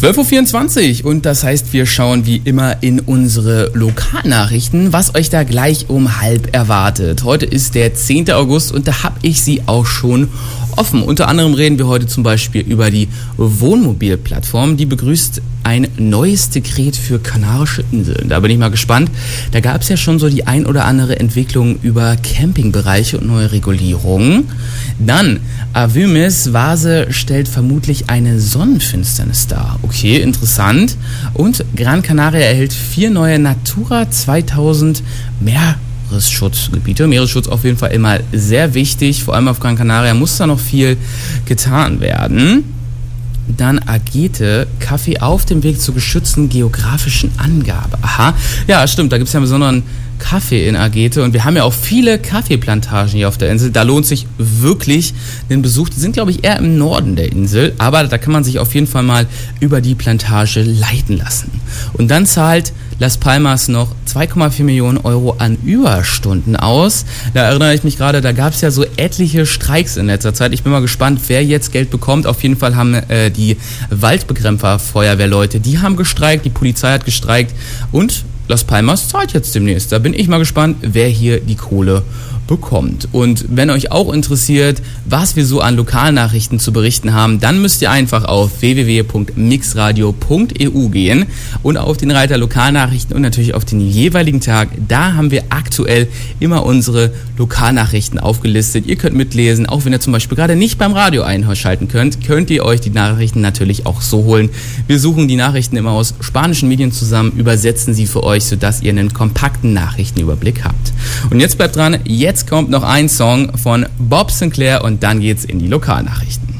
12.24 Uhr und das heißt, wir schauen wie immer in unsere Lokalnachrichten, was euch da gleich um 12:30 erwartet. Heute ist der 10. August und da habe ich sie auch schon offen. Unter anderem reden wir heute zum Beispiel über die Wohnmobilplattform. Die begrüßt ein neues Dekret für Kanarische Inseln. Da bin ich mal gespannt. Da gab es ja schon so die ein oder andere Entwicklung über Campingbereiche und neue Regulierungen. Dann, Avymis Vase stellt vermutlich eine Sonnenfinsternis dar. Okay, interessant. Und Gran Canaria erhält 4 neue Natura 2000 Meeresschutzgebiete. Meeresschutz auf jeden Fall immer sehr wichtig. Vor allem auf Gran Canaria muss da noch viel getan werden. Dann Agete, Kaffee auf dem Weg zur geschützten geografischen Angabe. Aha, ja stimmt, da gibt es ja einen besonderen Kaffee in Agete und wir haben ja auch viele Kaffeeplantagen hier auf der Insel. Da lohnt sich wirklich den Besuch. Die sind, glaube ich, eher im Norden der Insel, aber da kann man sich auf jeden Fall mal über die Plantage leiten lassen. Und dann zahlt Las Palmas noch 2,4 Millionen Euro an Überstunden aus. Da erinnere ich mich gerade, da gab es ja so etliche Streiks in letzter Zeit. Ich bin mal gespannt, wer jetzt Geld bekommt. Auf jeden Fall haben die Waldbekämpfer-Feuerwehrleute, die haben gestreikt, die Polizei hat gestreikt und Las Palmas zahlt jetzt demnächst. Da bin ich mal gespannt, wer hier die Kohle bekommt. Und wenn euch auch interessiert, was wir so an Lokalnachrichten zu berichten haben, dann müsst ihr einfach auf www.mixradio.eu gehen und auf den Reiter Lokalnachrichten und natürlich auf den jeweiligen Tag. Da haben wir aktuell immer unsere Lokalnachrichten aufgelistet. Ihr könnt mitlesen, auch wenn ihr zum Beispiel gerade nicht beim Radio einschalten könnt ihr euch die Nachrichten natürlich auch so holen. Wir suchen die Nachrichten immer aus spanischen Medien zusammen, übersetzen sie für euch, sodass ihr einen kompakten Nachrichtenüberblick habt. Und jetzt bleibt dran, jetzt kommt noch ein Song von Bob Sinclair und dann geht's in die Lokalnachrichten.